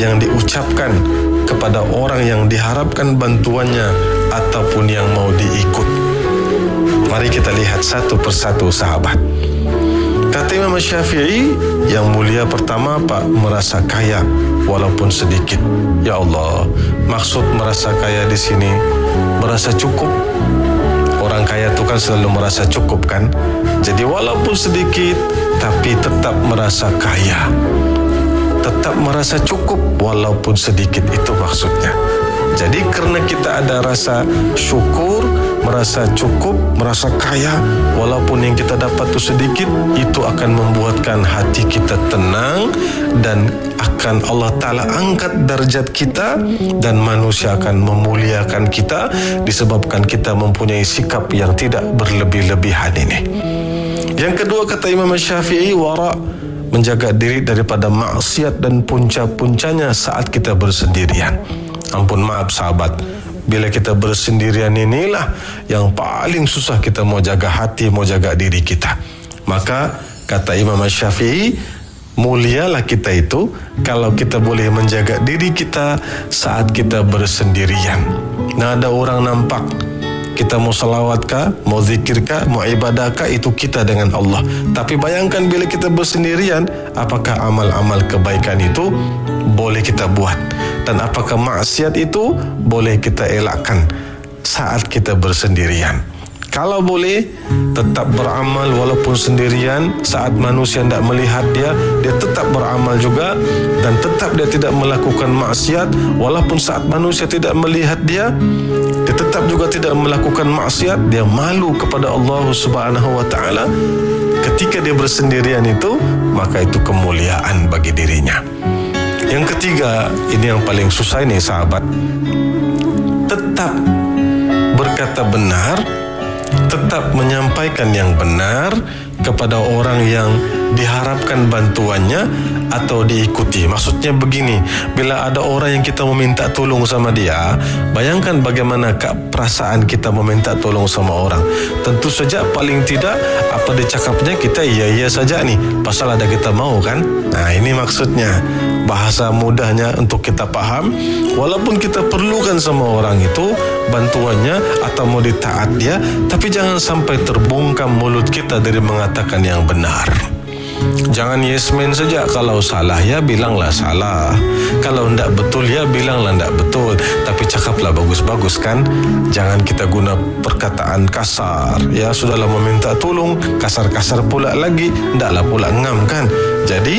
yang diucapkan kepada orang yang diharapkan bantuannya ataupun yang mau diikut. Mari kita lihat satu persatu sahabat. Kata Imam Syafi'i, yang mulia pertama Pak, merasa kaya walaupun sedikit. Ya Allah, maksud merasa kaya di sini merasa cukup. Orang kaya itu kan selalu merasa cukup kan? Jadi walaupun sedikit tapi tetap merasa kaya. Tetap merasa cukup walaupun sedikit, itu maksudnya. Jadi karena kita ada rasa syukur, merasa cukup, merasa kaya, walaupun yang kita dapat itu sedikit, itu akan membuatkan hati kita tenang dan akan Allah Ta'ala angkat derajat kita, dan manusia akan memuliakan kita disebabkan kita mempunyai sikap yang tidak berlebih-lebihan ini. Yang kedua, kata Imam Syafi'i, wara', menjaga diri daripada maksiat dan punca-puncanya saat kita bersendirian. Ampun maaf sahabat, bila kita bersendirian inilah yang paling susah kita mau jaga hati, mau jaga diri kita. Maka kata Imam Syafi'i, mulialah kita itu kalau kita boleh menjaga diri kita saat kita bersendirian. Nah, ada orang nampak, kita mau salawatkah, mau zikirkah, mau ibadahkah, itu kita dengan Allah. Tapi bayangkan bila kita bersendirian, apakah amal-amal kebaikan itu boleh kita buat, dan apakah maksiat itu boleh kita elakkan saat kita bersendirian. Kalau boleh, tetap beramal walaupun sendirian. Saat manusia tidak melihat dia tetap beramal juga, dan tetap dia tidak melakukan maksiat walaupun saat manusia tidak melihat dia tetap juga tidak melakukan maksiat. Dia malu kepada Allah Subhanahu wa Ta'ala. Ketika dia bersendirian itu, maka itu kemuliaan bagi dirinya. Yang ketiga, ini yang paling susah ini sahabat, tetap berkata benar, tetap menyampaikan yang benar kepada orang yang diharapkan bantuannya atau diikuti. Maksudnya begini, bila ada orang yang kita meminta tolong sama dia, bayangkan bagaimana perasaan kita meminta tolong sama orang. Tentu saja paling tidak apa dicakapnya kita iya saja nih, pasal ada kita mau kan. Nah, ini maksudnya bahasa mudahnya untuk kita paham. Walaupun kita perlukan sama orang itu bantuannya atau mau ditaat dia, tapi jangan sampai terbungkam mulut kita dari mengatakan yang benar. Jangan yes man saja. Kalau salah ya bilanglah salah, kalau tidak betul ya bilanglah tidak betul, tapi cakaplah bagus-bagus kan. Jangan kita guna perkataan kasar. Ya sudahlah meminta tolong, kasar-kasar pula lagi, tidaklah pula ngam kan. Jadi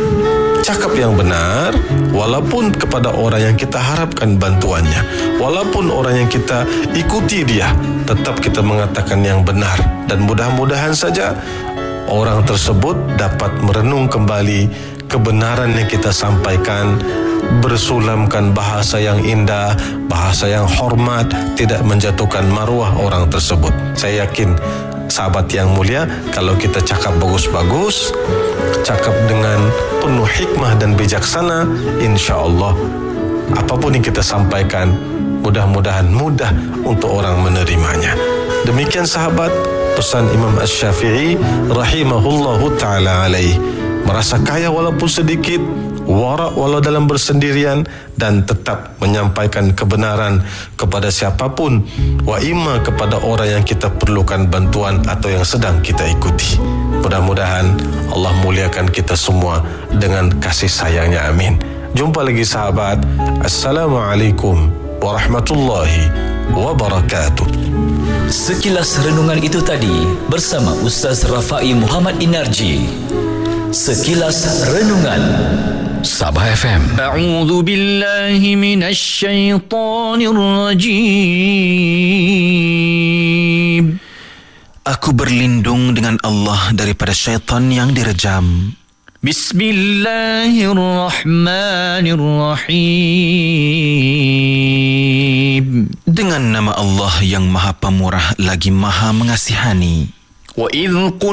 cakap yang benar, walaupun kepada orang yang kita harapkan bantuannya, walaupun orang yang kita ikuti dia, tetap kita mengatakan yang benar. Dan mudah-mudahan saja orang tersebut dapat merenung kembali kebenaran yang kita sampaikan, bersulamkan bahasa yang indah, bahasa yang hormat, tidak menjatuhkan maruah orang tersebut. Saya yakin sahabat yang mulia, kalau kita cakap bagus-bagus, cakap dengan penuh hikmah dan bijaksana, insya Allah apapun yang kita sampaikan mudah-mudahan mudah untuk orang menerimanya. Demikian sahabat, pesan Imam Asy-Syafi'i rahimahullahu ta'ala alaih. Merasa kaya walaupun sedikit, wara' walau dalam bersendirian, dan tetap menyampaikan kebenaran kepada siapapun, wa imma kepada orang yang kita perlukan bantuan atau yang sedang kita ikuti. Mudah-mudahan Allah muliakan kita semua dengan kasih sayangnya, amin. Jumpa lagi sahabat. Assalamualaikum warahmatullahi wabarakatuh. Sekilas renungan itu tadi bersama Ustaz Rafai Muhammad Inarji. Sekilas renungan Sabah FM. A'udzu billahi minasy syaithanir rajim. Aku berlindung dengan Allah daripada syaitan yang direjam. Bismillahirrahmanirrahim. Dengan nama Allah yang Maha Pemurah lagi Maha Mengasihani. Wa idh